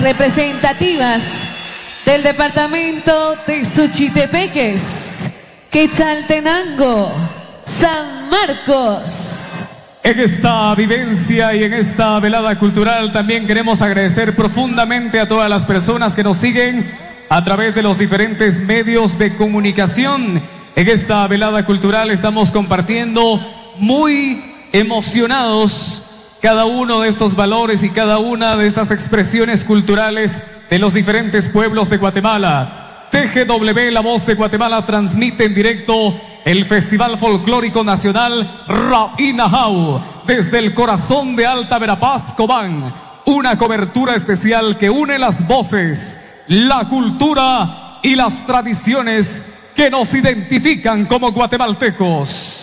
representativas del departamento de Suchitepeques, Quetzaltenango, San Marcos. En esta vivencia y en esta velada cultural también queremos agradecer profundamente a todas las personas que nos siguen a través de los diferentes medios de comunicación. En esta velada cultural estamos compartiendo muy emocionados cada uno de estos valores y cada una de estas expresiones culturales de los diferentes pueblos de Guatemala. TGW La Voz de Guatemala transmite en directo el Festival Folclórico Nacional Rainajau desde el corazón de Alta Verapaz, Cobán. Una cobertura especial que une las voces, la cultura y las tradiciones que nos identifican como guatemaltecos.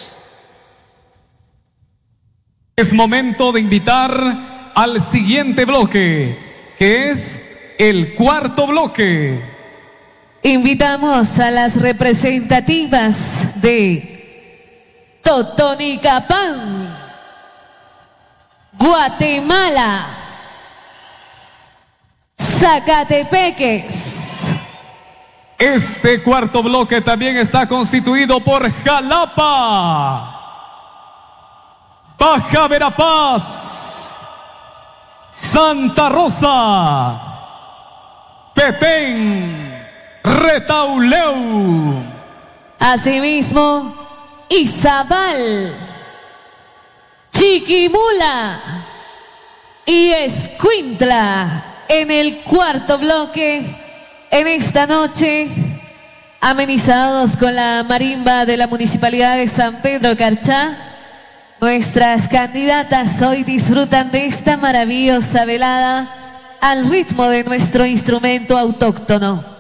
Es momento de invitar al siguiente bloque, que es el cuarto bloque. Invitamos a las representativas de Totonicapán, Guatemala, Zacatepeques. Este cuarto bloque también está constituido por Jalapa, Baja Verapaz, Santa Rosa, Petén, Retauleu. Asimismo, Izabal, Chiquimula y Escuintla en el cuarto bloque en esta noche, amenizados con la marimba de la Municipalidad de San Pedro Carchá. Nuestras candidatas hoy disfrutan de esta maravillosa velada al ritmo de nuestro instrumento autóctono.